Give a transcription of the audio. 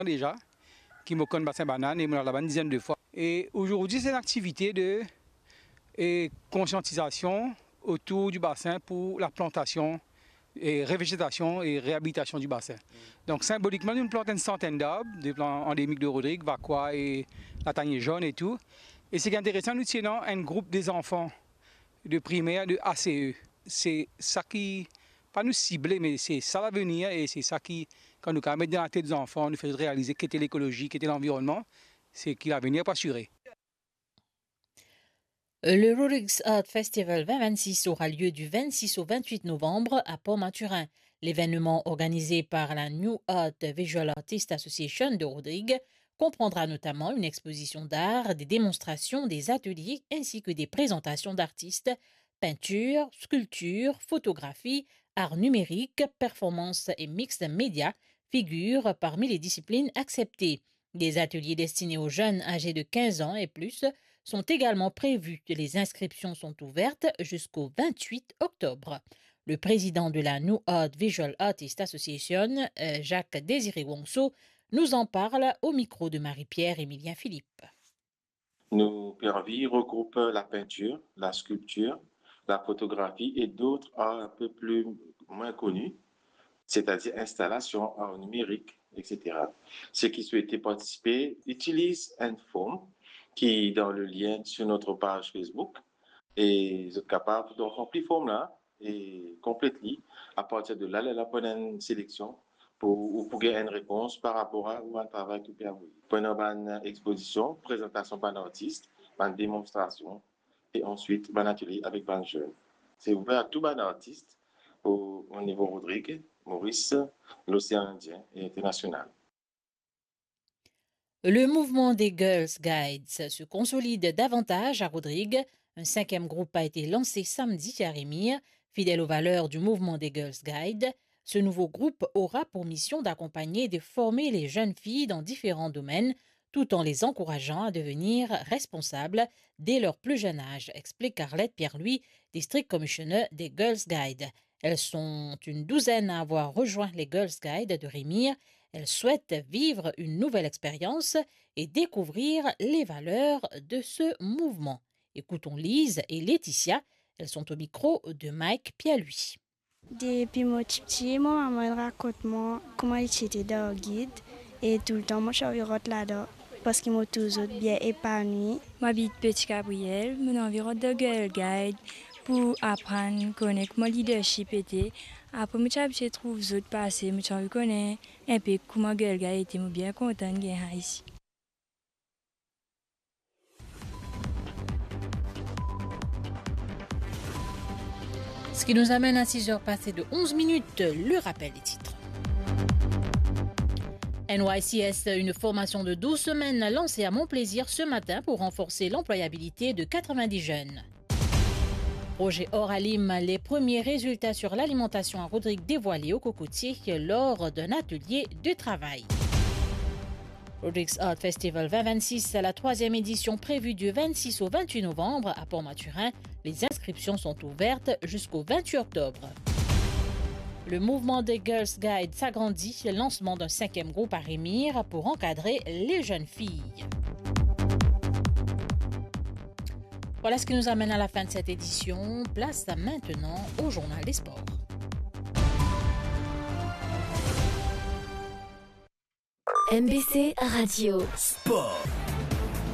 déjà, qui me connaît bassin banane et me là-bas une dizaine de fois. Et aujourd'hui, c'est une activité de conscientisation autour du bassin pour la plantation et revégétation et réhabilitation du bassin. Donc symboliquement, nous plantons une centaine d'arbres, des plants endémiques de Rodrigue, Vacqua et la tanière jaune et tout. Et ce qui est intéressant, nous tenons un groupe des enfants de primaire de ACE. C'est ça qui, pas nous cibler, mais c'est ça l'avenir et c'est ça qui, quand nous mettons dans la tête des enfants, nous fait réaliser qu'était l'écologie, qu'était l'environnement, c'est qui l'avenir pour assurer. Le Rodrigues Art Festival 2026 aura lieu du 26 au 28 novembre à Port-Maturin. L'événement organisé par la New Art Visual Artists Association de Rodrigue comprendra notamment une exposition d'art, des démonstrations, des ateliers ainsi que des présentations d'artistes, peinture, sculpture, photographie, art numérique, performance et mixed média figurent parmi les disciplines acceptées. Des ateliers destinés aux jeunes âgés de 15 ans et plus sont également prévus. Les inscriptions sont ouvertes jusqu'au 28 octobre. Le président de la New Art Visual Artists Association, Jacques Désiré Wongso, nous en parle au micro de Marie-Pierre Emilien Philippe. Nos pervis regroupent la peinture, la sculpture, la photographie et d'autres arts un peu moins connus, c'est-à-dire installation, art numérique, etc. Ceux qui souhaitaient participer utilisent un form qui est dans le lien sur notre page Facebook et vous êtes capable de remplir le forme là et compléter à partir de là, la bonne sélection pour gagner une réponse par rapport à un travail que vous avez. Pendant une exposition, présentation d'un artiste, une démonstration et ensuite un atelier avec un jeune. C'est ouvert à tout un artiste au niveau Rodrigue, Maurice, l'océan Indien et international. Le mouvement des Girls Guides se consolide davantage à Rodrigue. Un 5e groupe a été lancé samedi à Rémire, fidèle aux valeurs du mouvement des Girls Guides. Ce nouveau groupe aura pour mission d'accompagner et de former les jeunes filles dans différents domaines, tout en les encourageant à devenir responsables dès leur plus jeune âge, explique Arlette Pierre-Louis, district commissioner des Girls Guides. Elles sont une douzaine à avoir rejoint les Girls Guides de Rémire. Elles souhaitent vivre une nouvelle expérience et découvrir les valeurs de ce mouvement. Écoutons Lise et Laetitia. Elles sont au micro de Mike Pialui. Depuis mon petit, ma maman raconte moi comment il était dans le guide et tout le temps moi je suis là-dedans parce qu'ils m'ont toujours bien épanoui. M'habite Petit Gabriel, mon environ de Girl Guide pour apprendre à connaître mon leadership était. Après je trouve les autres passer, je connais un peu comment Girl Guide était bien content de gagner ici. Ce qui nous amène à 6h passées de 11 minutes, le rappel des titres. NYCS, une formation de 12 semaines lancée à Montplaisir ce matin pour renforcer l'employabilité de 90 jeunes. Projet Oralim, les premiers résultats sur l'alimentation à Rodrigue dévoilés au Cocotier lors d'un atelier de travail. Rodrigues Art Festival 2026, la 3e édition prévue du 26 au 28 novembre à Port-Maturin. Les inscriptions sont ouvertes jusqu'au 28 octobre. Le mouvement des Girls Guides s'agrandit, le lancement d'un 5e groupe à Rémire pour encadrer les jeunes filles. Voilà ce qui nous amène à la fin de cette édition. Place maintenant au Journal des Sports. MBC Radio. Sport.